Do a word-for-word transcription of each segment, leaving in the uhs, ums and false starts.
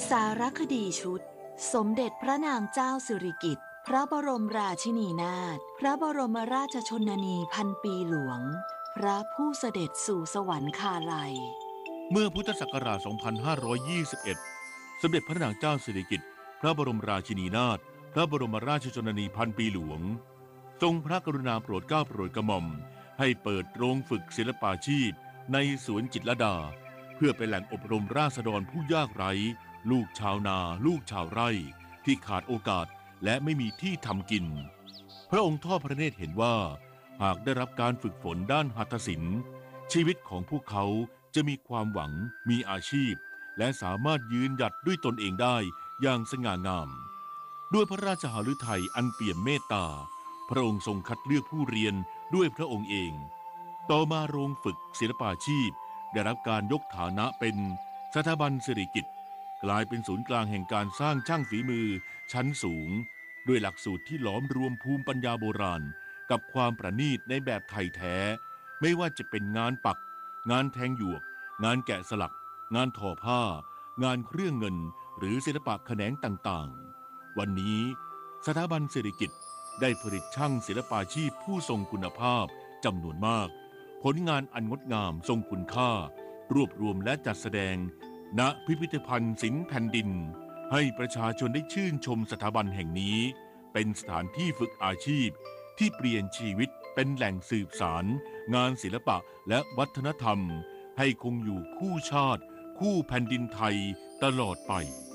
สารคดีชุดสมเด็จพระนางเจ้าสิริกิติ์พระบรมราชินีนาถพระบรมราชชนนีพันปีหลวงพระผู้เสด็จสู่สวรรคาลัยเมื่อพุทธศักราช สองพันห้าร้อยยี่สิบเอ็ด สมเด็จพระนางเจ้าสิริกิติ์พระบรมราชินีนาถพระบรมราชชนนีพันปีหลวงทรงพระกรุณาโปรดเกล้าโปรดกระหม่อมให้เปิดโรงฝึกศิลปาชีพในสวนจิตรลดาเพื่อเป็นแหล่งอบรมราษฎรผู้ยากไร้ลูกชาวนาลูกชาวไร่ที่ขาดโอกาสและไม่มีที่ทำกินพระองค์ทอดพระเนตรเห็นว่าหากได้รับการฝึกฝนด้านหัตถศิลป์ชีวิตของพวกเขาจะมีความหวังมีอาชีพและสามารถยืนหยัดด้วยตนเองได้อย่างสง่างามด้วยพระราชหฤทัยอันเปี่ยมเมตตาพระองค์ทรงคัดเลือกผู้เรียนด้วยพระองค์เองต่อมาโรงฝึกศิลปาชีพได้รับการยกฐานะเป็นสถาบันสิริกิติ์กลายเป็นศูนย์กลางแห่งการสร้างช่างฝีมือชั้นสูงด้วยหลักสูตรที่หลอมรวมภูมิปัญญาโบราณกับความประณีตในแบบไทยแท้ไม่ว่าจะเป็นงานปักงานแทงหยวกงานแกะสลักงานทอผ้างานเครื่องเงินหรือศิลปะแขนงต่างๆวันนี้สถาบันสิริกิติ์ได้ผลิตช่างศิลปาชีพผู้ทรงคุณภาพจำนวนมากผลงานอันงดงามทรงคุณค่ารวบรวมและจัดแสดงณพิพิธภัณฑ์ศิลป์แผ่นดินให้ประชาชนได้ชื่นชมสถาบันแห่งนี้เป็นสถานที่ฝึกอาชีพที่เปลี่ยนชีวิตเป็นแหล่งสืบสารงานศิลปะและวัฒนธรรมให้คงอยู่คู่ชาติคู่แผ่นดินไทยตลอดไป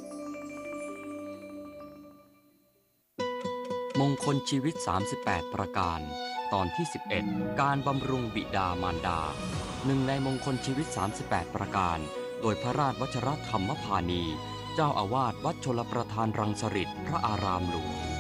มงคลชีวิตสามสิบแปดประการตอนที่สิบเอ็ดการบำรุงบิดามารดาหนึ่งในมงคลชีวิตสามสิบแปดประการโดยพระราชวชรธรรมพานีเจ้าอาวาสวัดชลประทานรังสฤษฎ์พระอารามหลวง